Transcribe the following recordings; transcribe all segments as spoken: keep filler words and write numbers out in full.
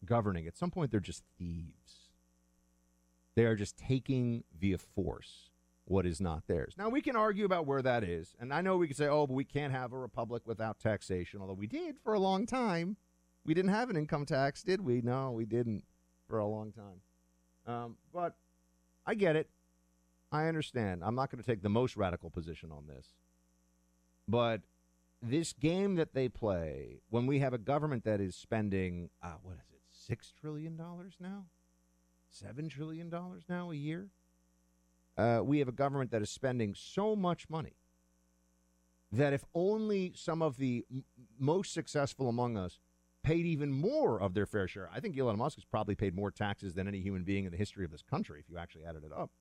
governing, at some point they're just thieves. They are just taking via force what is not theirs. Now, we can argue about where that is, and I know we can say, oh, but we can't have a republic without taxation, although we did for a long time. We didn't have an income tax, did we? No, we didn't for a long time. Um, but I get it. I understand. I'm not going to take the most radical position on this. But this game that they play, when we have a government that is spending, uh, what is it, six trillion dollars now? seven trillion dollars now a year? Uh, we have a government that is spending so much money that if only some of the m- most successful among us paid even more of their fair share. I think Elon Musk has probably paid more taxes than any human being in the history of this country if you actually added it up.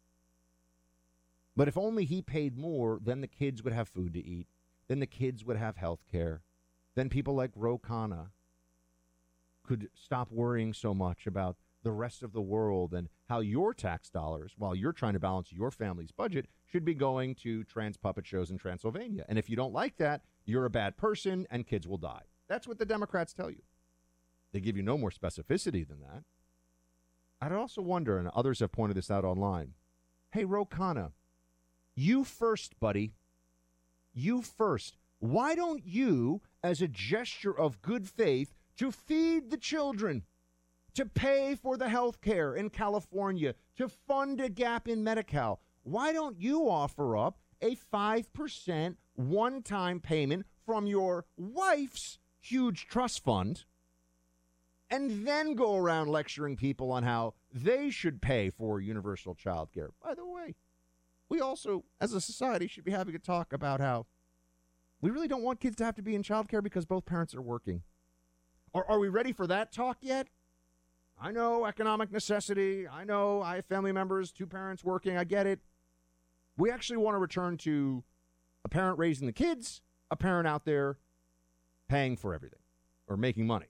But if only he paid more, then the kids would have food to eat. Then the kids would have health care. Then people like Ro Khanna could stop worrying so much about the rest of the world and how your tax dollars, while you're trying to balance your family's budget, should be going to trans puppet shows in Transylvania. And if you don't like that, you're a bad person and kids will die. That's what the Democrats tell you. They give you no more specificity than that. I'd also wonder, and others have pointed this out online, hey, Ro Khanna, you first, buddy. You first. Why don't you, as a gesture of good faith, to feed the children, to pay for the health care in California, to fund a gap in Medi-Cal, why don't you offer up a five percent one-time payment from your wife's huge trust fund and then go around lecturing people on how they should pay for universal child care? By the way, we also, as a society, should be having a talk about how we really don't want kids to have to be in child care because both parents are working. Or are we ready for that talk yet? I know economic necessity. I know I have family members, two parents working. I get it. We actually want to return to a parent raising the kids, a parent out there paying for everything or making money.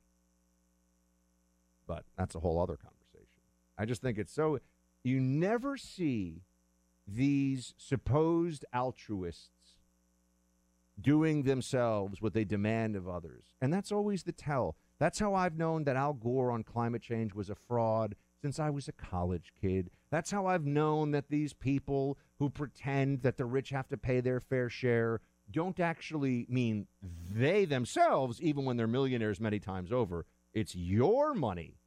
But that's a whole other conversation. I just think it's so, you never see these supposed altruists doing themselves what they demand of others. And that's always the tell. That's how I've known that Al Gore on climate change was a fraud since I was a college kid. That's how I've known that these people who pretend that the rich have to pay their fair share don't actually mean they themselves, even when they're millionaires many times over. It's your money